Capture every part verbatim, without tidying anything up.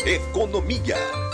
Economia.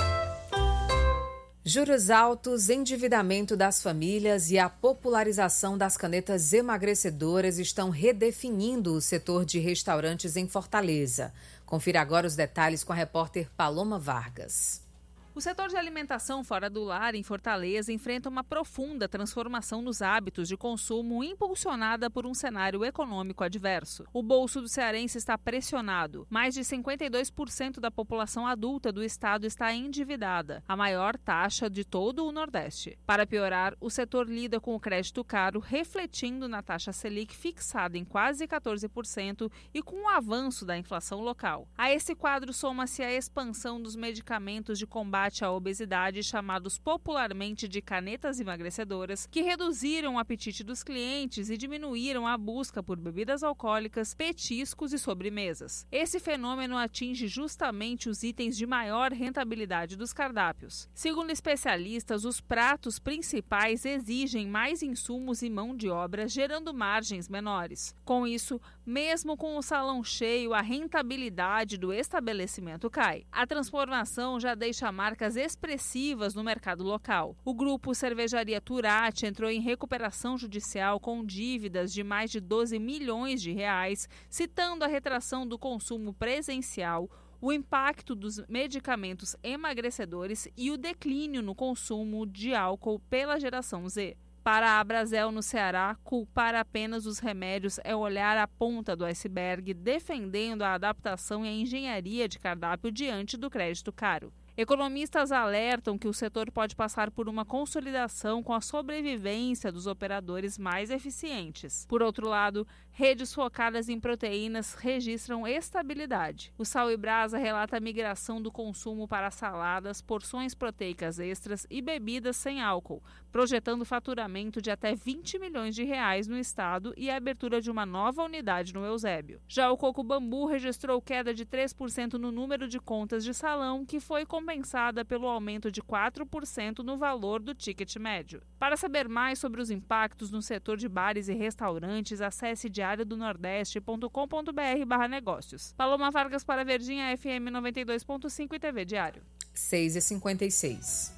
Juros altos, endividamento das famílias e a popularização das canetas emagrecedoras estão redefinindo o setor de restaurantes em Fortaleza. Confira agora os detalhes com a repórter Paloma Vargas. O setor de alimentação fora do lar em Fortaleza enfrenta uma profunda transformação nos hábitos de consumo impulsionada por um cenário econômico adverso. O bolso do cearense está pressionado. Mais de cinquenta e dois por cento da população adulta do estado está endividada, a maior taxa de todo o Nordeste. Para piorar, o setor lida com o crédito caro, refletindo na taxa Selic fixada em quase quatorze por cento e com o avanço da inflação local. A esse quadro soma-se a expansão dos medicamentos de combate à obesidade, chamados popularmente de canetas emagrecedoras, que reduziram o apetite dos clientes e diminuíram a busca por bebidas alcoólicas, petiscos e sobremesas. Esse fenômeno atinge justamente os itens de maior rentabilidade dos cardápios. Segundo especialistas, os pratos principais exigem mais insumos e mão de obra, gerando margens menores. Com isso, mesmo com o salão cheio, a rentabilidade do estabelecimento cai. A transformação já deixa marcas expressivas no mercado local. O grupo Cervejaria Turati entrou em recuperação judicial com dívidas de mais de doze milhões de reais, citando a retração do consumo presencial, o impacto dos medicamentos emagrecedores e o declínio no consumo de álcool pela geração Z. Para a Abrazel no Ceará, culpar apenas os remédios é olhar a ponta do iceberg, defendendo a adaptação e a engenharia de cardápio diante do crédito caro. Economistas alertam que o setor pode passar por uma consolidação com a sobrevivência dos operadores mais eficientes. Por outro lado, redes focadas em proteínas registram estabilidade. O Sal e Brasa relata a migração do consumo para saladas, porções proteicas extras e bebidas sem álcool, projetando faturamento de até vinte milhões de reais no estado e a abertura de uma nova unidade no Eusébio. Já o Coco Bambu registrou queda de três por cento no número de contas de salão, que foi compensada pelo aumento de quatro por cento no valor do ticket médio. Para saber mais sobre os impactos no setor de bares e restaurantes, acesse diário do nordeste ponto com ponto br barra negócios. Paloma Vargas para Verdinha, F M noventa e dois ponto cinco e T V Diário. seis e cinquenta e seis.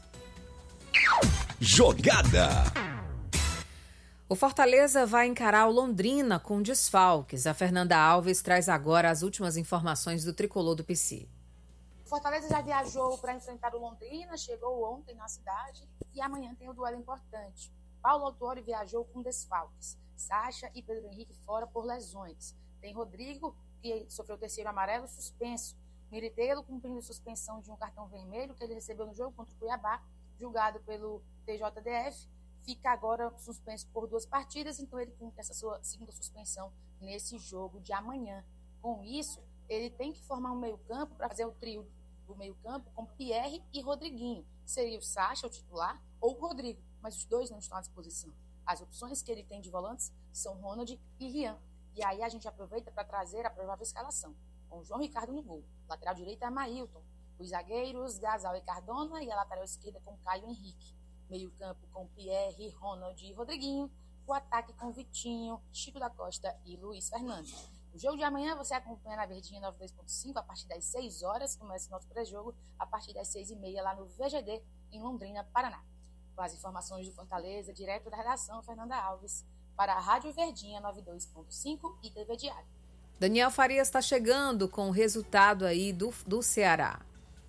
Jogada. O Fortaleza vai encarar o Londrina com desfalques. A Fernanda Alves traz agora as últimas informações do tricolor do P C. Fortaleza já viajou para enfrentar o Londrina, chegou ontem na cidade e amanhã tem o duelo importante. Paulo Autuori viajou com desfalques. Sacha e Pedro Henrique fora por lesões. Tem Rodrigo, que sofreu o terceiro amarelo, suspenso. Militeiro cumprindo suspensão de um cartão vermelho que ele recebeu no jogo contra o Cuiabá, julgado pelo T J D F. Fica agora suspenso por duas partidas, então ele cumpre essa sua segunda suspensão nesse jogo de amanhã. Com isso, ele tem que formar um meio-campo para fazer o trio do meio-campo com Pierre e Rodriguinho. Seria o Sacha, o titular, ou o Rodrigo, mas os dois não estão à disposição. As opções que ele tem de volantes são Ronald e Rian. E aí a gente aproveita para trazer a provável escalação, com o João Ricardo no gol. Lateral direito é Mailton. Os zagueiros, Gasal e Cardona, e a lateral esquerda com Caio Henrique. Meio-campo com Pierre, Ronald e Rodriguinho. O ataque com Vitinho, Chico da Costa e Luiz Fernando. O jogo de amanhã você acompanha na Verdinha noventa e dois ponto cinco a partir das seis horas. Começa o nosso pré-jogo a partir das seis e meia lá no V G D, em Londrina, Paraná. Com as informações do Fortaleza, direto da redação, Fernanda Alves, para a Rádio Verdinha noventa e dois ponto cinco e T V Diário. Daniel Farias está chegando com o resultado aí do, do Ceará.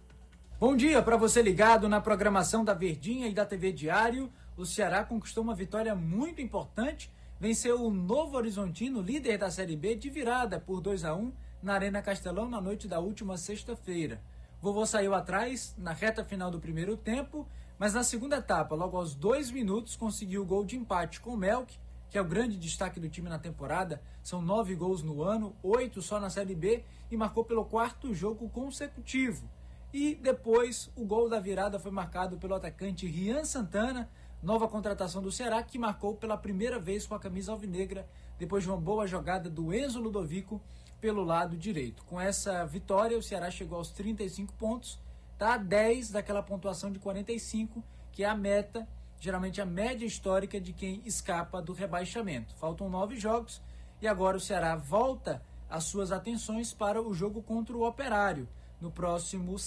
Bom dia para você ligado na programação da Verdinha e da T V Diário. O Ceará conquistou uma vitória muito importante, venceu o Novo Horizontino, líder da Série B, de virada por dois a um na Arena Castelão na noite da última sexta-feira. Vovô saiu atrás na reta final do primeiro tempo, mas na segunda etapa, logo aos dois minutos, conseguiu o gol de empate com o Melk, que é o grande destaque do time na temporada. São nove gols no ano, oito só na Série B, e marcou pelo quarto jogo consecutivo. E depois o gol da virada foi marcado pelo atacante Rian Santana, nova contratação do Ceará, que marcou pela primeira vez com a camisa alvinegra, depois de uma boa jogada do Enzo Ludovico pelo lado direito. Com essa vitória, o Ceará chegou aos trinta e cinco pontos, está a dez daquela pontuação de quarenta e cinco, que é a meta, geralmente a média histórica de quem escapa do rebaixamento. Faltam nove jogos e agora o Ceará volta as suas atenções para o jogo contra o Operário, no próximo